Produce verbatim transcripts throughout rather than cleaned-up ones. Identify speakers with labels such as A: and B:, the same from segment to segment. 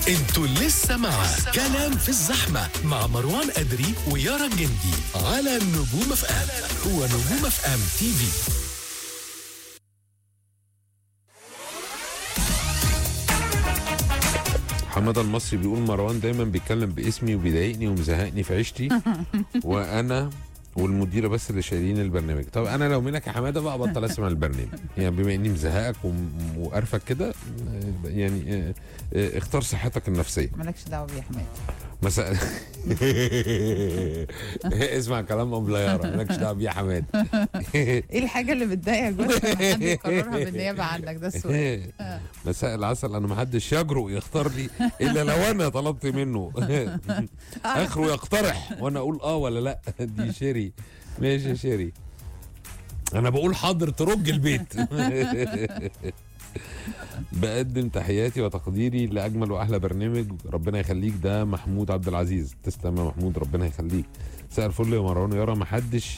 A: انتوا لسه مع كلام في الزحمة مع مروان أدري ويارا الجندي على نجوم اف ام ونجوم اف ام تي في.
B: حمادة المصري بيقول مروان دايما بيتكلم باسمي وبيضايقني ومزهقني في عيشتي وانا والمديره بس اللي شايلين البرنامج. طب انا لو منك يا حماده بقى بطل اسمع البرنامج يعني بما اني مزهقك وقرفك كده يعني اختار صحتك النفسيه.
C: مالكش دعوه بيه يا حماد.
B: مساء اسمع كلام ام ليارا، مالكش دعوه بيه يا حماد.
C: ايه الحاجه اللي بتضايقك بس لما حد يقررها بالنيابه عنك؟ ده السؤال.
B: مساء العسل، انا ما حدش يجرؤ يختار لي الا لو انا طلبت منه. اخره يقترح وانا اقول اه ولا لا. دي شيري. ماشي يا شيري، انا بقول حاضر ترج البيت. بقدم تحياتي وتقديري لاجمل واحلى برنامج، ربنا يخليك. ده محمود عبد العزيز. تسلم يا محمود، ربنا يخليك. مساء الفل يا مروان يارا. ما حدش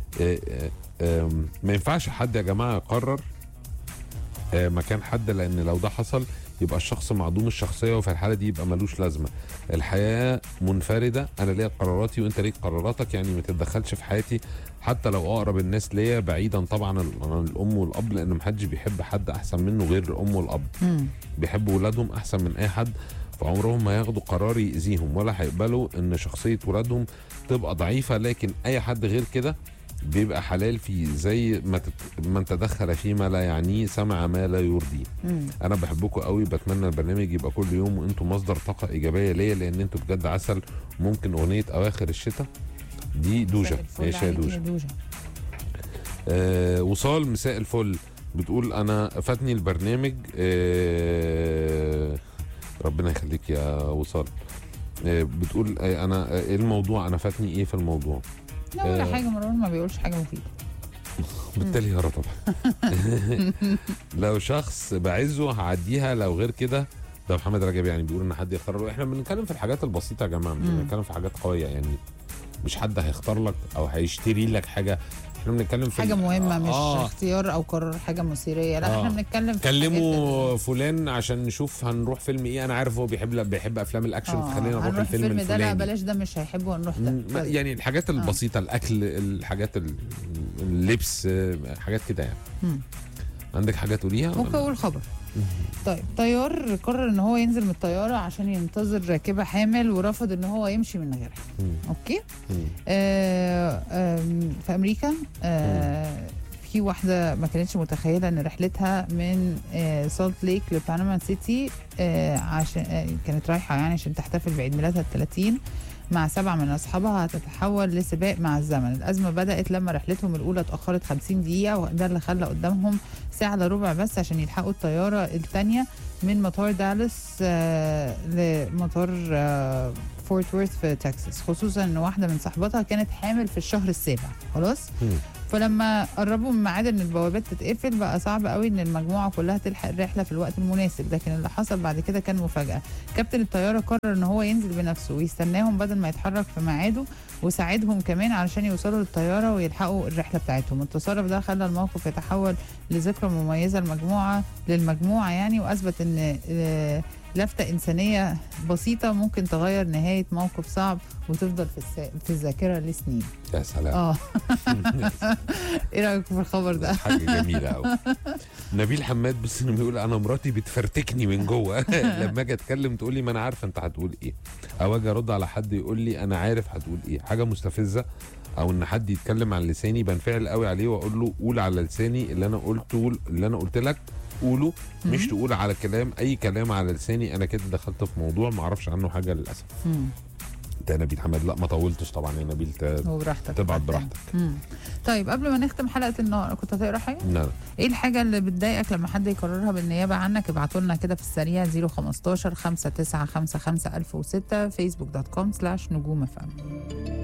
B: ما ينفعش حد يا جماعه يقرر مكان حد، لان لو ده حصل يبقى الشخص معدوم الشخصيه، وفي الحاله دي يبقى ملوش لازمه. الحياه منفرده، انا ليا قراراتي وانت ليك قراراتك، يعني ما تتدخلش في حياتي حتى لو اقرب الناس ليا، بعيدا طبعا عن الام والاب، لان محدش بيحب حد احسن منه غير الام والاب. بيحبوا ولادهم احسن من اي حد، فعمرهم ما ياخدوا قرار يأذيهم ولا هيقبلوا ان شخصيه ولادهم تبقى ضعيفه. لكن اي حد غير كده بيبقى حلال فيه، زي ما تت... من تدخل فيما لا يعنيه سمع ما لا يرضيه. انا بحبكم قوي، بتمنى البرنامج يبقى كل يوم وانتم مصدر طاقه ايجابيه ليا، لان انتم بجد عسل. ممكن اغنيه اواخر الشتاء دي دوجه. ماشي يا دوجه.
C: دوجه.
B: آه وصال مساء الفل، بتقول انا فاتني البرنامج. آه ربنا يخليك يا وصال. آه بتقول آه انا آه ايه الموضوع، انا فاتني ايه في الموضوع؟
C: لا ولا آه حاجه، مروان ما بيقولش حاجه مفيده.
B: بالتالي يارا طبعا. لو شخص بعزه هعديها، لو غير كده. ده محمد رجب يعني بيقول ان حد يختار. احنا بنتكلم في الحاجات البسيطه يا جماعه، مش بنتكلم في حاجات قويه يعني. مش حد هيختار لك او هيشتري لك حاجه. احنا بنتكلم في
C: حاجه مهمه، مش
B: آه.
C: اختيار او قرار حاجه مثيريه. لا آه. احنا بنتكلم في
B: كلموا فلان عشان نشوف هنروح فيلم ايه. انا عارف هو بيحب بيحب افلام الاكشن،
C: آه.
B: فخلينا نروح الفيلم الفلاني
C: ده. لا بلاش ده، مش هيحبه، نروح ده.
B: يعني الحاجات البسيطه. آه. الاكل، الحاجات اللبس، حاجات كده يعني. م. عندك حاجه تقوليها؟
C: ممكن اقول خبر. طيب، طيار قرر ان هو ينزل من الطياره عشان ينتظر راكبه حامل، ورفض ان هو يمشي من غيرها. مم. اوكي. آه آه في امريكا آه في واحده ما كانتش متخيله ان رحلتها من آه سالت ليك لباناما سيتي آه عشان آه كانت رايحه يعني عشان تحتفل بعيد ميلادها الثلاثين مع سبعة من أصحابها، هتتحول لسباق مع الزمن. الأزمة بدأت لما رحلتهم الأولى اتأخرت خمسين دقيقة، وده اللي خلى قدامهم ساعة إلا ربع بس عشان يلحقوا الطيارة الثانية من مطار دالاس آه لمطار آه فورت وورث في تكساس، خصوصا إن واحدة من صاحباتها كانت حامل في الشهر السابع. خلاص؟ فلما قربوا من ميعاد ان البوابات تتقفل، بقى صعب قوي ان المجموعه كلها تلحق الرحله في الوقت المناسب. لكن اللي حصل بعد كده كان مفاجاه. كابتن الطياره قرر ان هو ينزل بنفسه ويستناهم بدل ما يتحرك في ميعاده، وساعدهم كمان علشان يوصلوا للطياره ويلحقوا الرحله بتاعتهم. التصرف ده خلى الموقف يتحول لذكرى مميزه المجموعه للمجموعه يعني، واثبت ان لفتة إنسانية بسيطة ممكن تغير نهاية موقف صعب وتفضل في الس... في الذاكرة لسنين.
B: يا سلام.
C: اه ايه رأيك في الخبر ده؟
B: حاجة جميلة قوي. نبيل حماد بس انه بيقول انا مراتي بتفرتكني من جوه. لما اجي اتكلم تقول لي ما انا عارفه انت هتقول ايه، او اجي ارد على حد يقول لي انا عارف هتقول ايه. حاجه مستفزه، او ان حد يتكلم عن لساني بنفعل قوي عليه واقول له قول على لساني اللي انا قلته، اللي انا قلت لك قوله، مش تقول على كلام اي كلام على لساني. انا كده دخلت في موضوع ما اعرفش عنه حاجه للاسف. ده نبيل حماد. لا ما طولتش طبعا يا نبيل، تبعت براحتك.
C: طيب قبل ما نختم حلقه النهارده كنت هتقرا حاجه؟
B: لا.
C: ايه الحاجه اللي بتضايقك لما حد يقررها بالنيابه عنك؟ ابعتوا لنا كده في السريع صفر خمستاشر خمسة تسعة خمسة خمسة ألف وستة فيسبوك دوت كوم سلاش نجوم اف ام.